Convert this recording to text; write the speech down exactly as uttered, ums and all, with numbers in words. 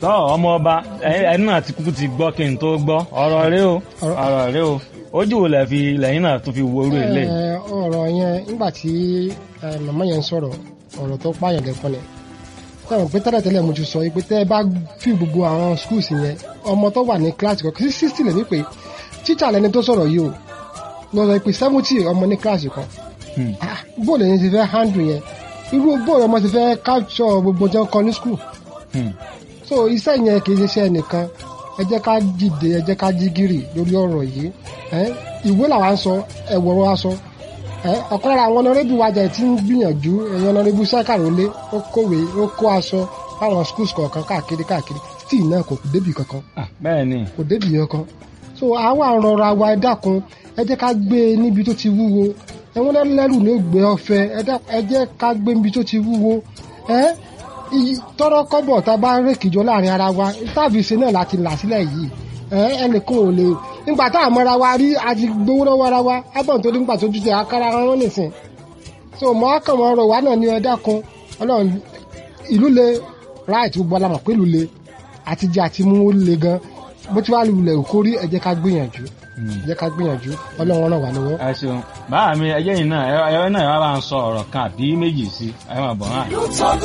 tọ́ ọmọ ọba ẹni náà ti kúkú ti gbọ́ kí n tó gbọ́ ọ̀rọ̀ rẹ o ọ̀rọ̀ rẹ o ojú wo lẹ fi lẹ́yìn náà tó fi wo orú ilé. ọ̀rọ̀ yẹn nígbà tí màmá yẹn ń sọ̀rọ̀ ọ̀rọ̀ tó pààyàn lẹ́kọ́ ni táwọn pé tẹ́lẹ̀tẹ́lẹ̀ mo ti sọ pé tẹ́ ẹ bá fi gbogbo àwọn schools yẹn ọmọ tó wà ní kíláàsì kan sí sixty lè ní pé tíṣà lẹni tó sọ̀rọ̀ yìí o lọ́sọ̀ pé seventy ọmọ ní kíláàsì kan bóòlù yẹn ti fẹ́ handle yẹn irú bóòlù ọmọ ti fẹ́ capture gbogbo jẹun kan ní school so iṣẹ́ yẹn kì í ṣe iṣẹ́ nìkan ẹ jẹ́ ká dìde ẹ jẹ́ ká jí gírì lórí ọ̀rọ̀ yìí ìwé làwa ń sọ ẹ̀wọ̀rọ̀ wa sọ ọ̀kan lára àwọn ọ̀nàrẹ́bù wájà tí ń gbìyànjú ẹ̀yìn ọ̀nàrẹ́bù sákàrólé ó kówé ó kó aṣọ fáwọn schools kọ̀ọ̀kan káàkiri káàkiri tí ìná kò débì kankan kò débì kankan so àwa rọra wa ẹ dákun ẹ jẹ́ ká gbé níbi tó ti wúwo ẹ̀wọ̀n lẹ́rù ní ògbé ọ̀fẹ́ ẹ jẹ́ ká gbé níbi tó ti wúwo tọrọ kọ́bọ̀ tá a bá rékìjọ láàrin ara wa táàbì ṣe náà láti là sílẹ̀ yìí ẹnìkan ò lè nígbà tá a mọ́ra wa rí a ti gbowó lọ́wọ́ ara wa ábọ̀n tó nígbà tó jùjẹ akára wọn nìsín so mọ́ àkànmọ́ ọ̀rọ̀ wa náà ní ẹ̀dá kan ọlọ́run ìlú le right gbogbo alamọ̀ pé ìlú le àti jẹ àti mú le gan bó ti wá lulẹ̀ òkórí ẹ jẹ́ ká gbìyànjú ẹ jẹ́ ká gbìyànjú ọlọ́run ràn wá lọ́wọ́. ẹ ṣeun báà mi ẹjẹ́ yìí náà ẹ náà ẹ bá ń sọ ọ̀rọ̀ kan àbí méjì sí ẹ máa bọ̀ náà.